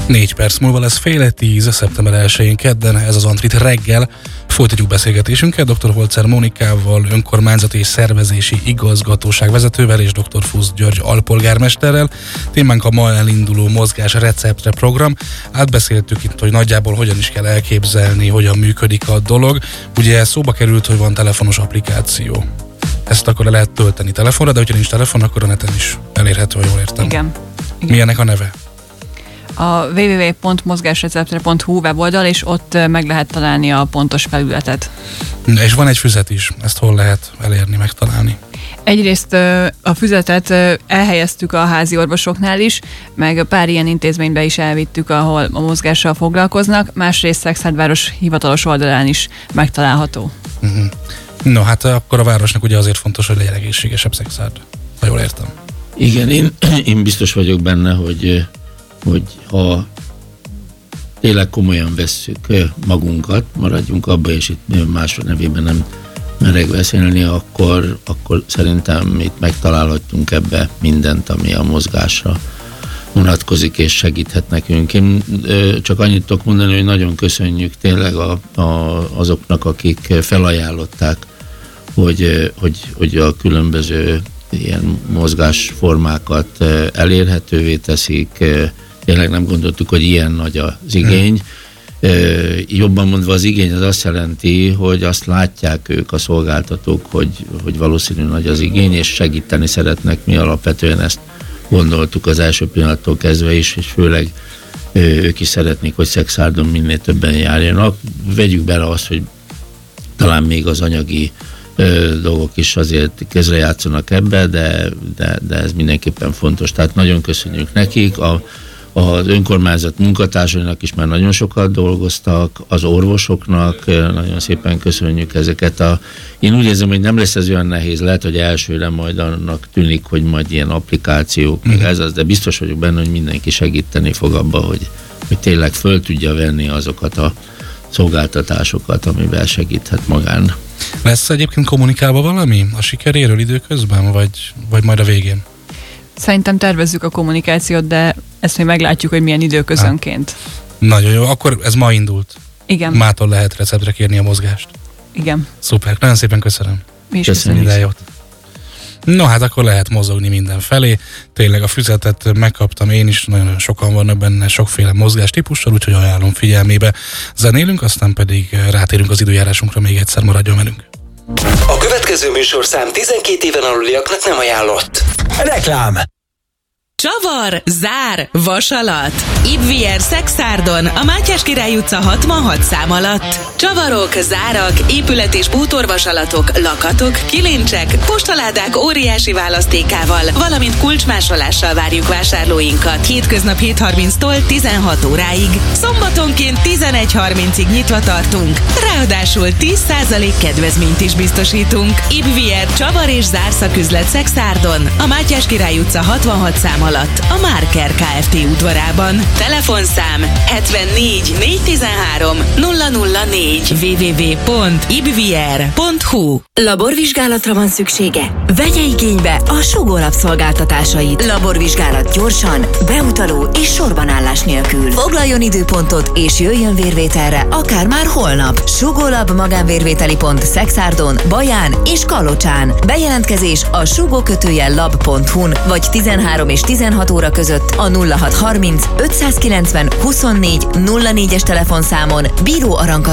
4 perc múlva lesz 9:30, szeptember 1-én kedden, ez az Antrit reggel. Folytatjuk beszélgetésünket dr. Holzer Mónikával, önkormányzati és szervezési igazgatóság vezetővel és dr. Fusz György alpolgármesterrel. Témánk a ma elinduló Mozgás receptre program. Átbeszéltük itt, hogy nagyjából hogyan is kell elképzelni, hogyan működik a dolog. Ugye szóba került, hogy van telefonos applikáció. Ezt akkor le lehet tölteni telefonra, de hogyha nincs telefon, akkor a neten is elérhető, ha jól értem. Igen. Mi ennek a neve? A www.mozgásreceptre.hu weboldal, és ott meg lehet találni a pontos felületet. És van egy füzet is, ezt hol lehet elérni, megtalálni? Egyrészt a füzetet elhelyeztük a házi orvosoknál is, meg pár ilyen intézménybe is elvittük, ahol a mozgással foglalkoznak, másrészt Szekszárd hivatalos oldalán is megtalálható. Uh-huh. No, hát akkor a városnak ugye azért fontos, hogy legyen egészségesebb Szekszárd, ha jól értem. Igen, én biztos vagyok benne, hogy ha tényleg komolyan vesszük magunkat, maradjunk abba, és itt más nevében nem merek beszélni, akkor szerintem itt megtalálhattunk ebbe mindent, ami a mozgásra vonatkozik, és segíthet nekünk. Én csak annyit tudok mondani, hogy nagyon köszönjük tényleg azoknak, akik felajánlották, hogy a különböző ilyen mozgásformákat elérhetővé teszik. Tényleg nem gondoltuk, hogy ilyen nagy az igény. Jobban mondva az igény az azt jelenti, hogy azt látják ők a szolgáltatók, hogy valószínű nagy az igény, és segíteni szeretnek. Mi alapvetően ezt gondoltuk az első pillanattól kezdve is, és főleg ők is szeretnék, hogy Szekszárdon minél többen járjanak. Vegyük bele azt, hogy talán még az anyagi dolgok is azért közrejátszanak ebbe, de ez mindenképpen fontos. Tehát nagyon köszönjük nekik. Az önkormányzat munkatársainak is már nagyon sokat dolgoztak, az orvosoknak nagyon szépen köszönjük ezeket. Én úgy érzem, hogy nem lesz ez olyan nehéz, lehet, hogy elsőre majd annak tűnik, hogy majd ilyen applikációk, meg ez az, de biztos vagyok benne, hogy mindenki segíteni fog abba, hogy tényleg föl tudja venni azokat a szolgáltatásokat, amivel segíthet magán. Lesz egyébként kommunikálva valami a sikeréről időközben, vagy majd a végén? Szerintem tervezzük a kommunikációt, de ezt még meglátjuk, hogy milyen időközönként. Nagyon jó, akkor ez ma indult. Igen. Mától lehet receptre kérni a mozgást. Igen. Szuper, nagyon szépen köszönöm. Mi is köszönjük. Ide jót. No, hát akkor lehet mozogni mindenfelé. Tényleg a füzetet megkaptam én is, nagyon sokan vannak benne, sokféle mozgás típussal, úgyhogy ajánlom figyelmébe. Zenélünk, aztán pedig rátérünk az időjárásunkra, még egyszer maradjon velünk. A következő műsorszám 12 éven aluliaknak nem ajánlott. Reklám. Csavar, zár, vasalat. Ibvier Szekszárdon, a Mátyás Király utca 66 szám alatt. Csavarok, zárak, épület- és bútorvasalatok, lakatok, kilincsek, postaládák óriási választékával, valamint kulcsmásolással várjuk vásárlóinkat. Hétköznap 7:30-tól 16 óráig. Szombatonként 11:30-ig nyitva tartunk. Ráadásul 10% kedvezményt is biztosítunk. Ibvier Csavar és zárszaküzlet Szekszárdon, a Mátyás Király utca 66 szám alatt, a Márker Kft. Udvarában. Telefonszám 74 413 004 www.ibvier.hu. Laborvizsgálatra van szüksége? Vegye igénybe a Sugó Lab szolgáltatásait. Laborvizsgálat gyorsan, beutaló és sorbanállás nélkül. Foglaljon időpontot és jöjjön vérvételre akár már holnap. Sugó Lab magánvérvételi pont Szekszárdon, Baján és Kalocsán. Bejelentkezés a sugó-lab.hu-n vagy 13 és 16 óra között a 0630 590 24 04-es telefonszámon, Bíró Aranka